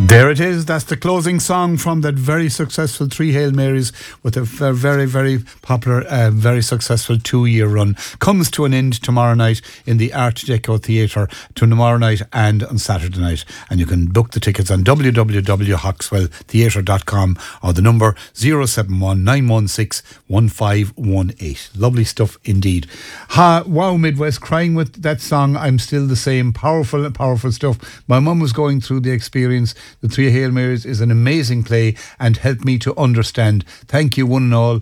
There it is. That's the closing song from that very successful Three Hail Marys with a very, very popular, very successful 2-year run. Comes to an end tomorrow night in the Art Deco Theatre, tomorrow night and on Saturday night. And you can book the tickets on www.hoxwelltheatre.com or the number 071 916 1518. Lovely stuff indeed. Wow, Midwest, crying with that song, I'm Still the Same. Powerful, powerful stuff. My mum was going through the experience. The Three Hail Marys is an amazing play and helped me to understand. Thank you one and all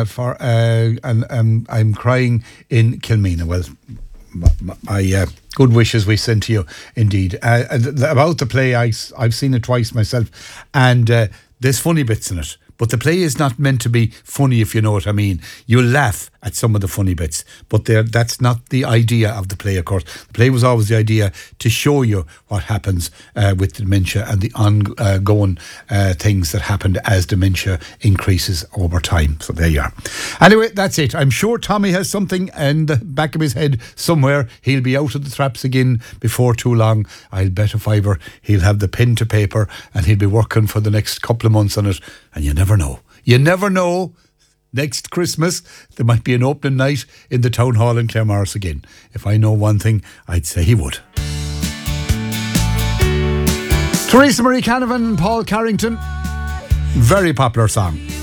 and I'm crying in Kilmena. Well, my good wishes we send to you indeed. About the play, I've seen it twice myself, and there's funny bits in it. But the play is not meant to be funny, if you know what I mean. You'll laugh at some of the funny bits, but that's not the idea of the play, of course. The play was always the idea to show you what happens with dementia and the ongoing things that happened as dementia increases over time. So there you are. Anyway, that's it. I'm sure Tommy has something in the back of his head somewhere. He'll be out of the traps again before too long. I'll bet a fiver he'll have the pen to paper and he'll be working for the next couple of months on it. And you never know. You never know. Next Christmas, there might be an opening night in the Town Hall in Claremorris again. If I know one thing, I'd say he would. Teresa Marie Canavan and Paul Carrington. Very popular song.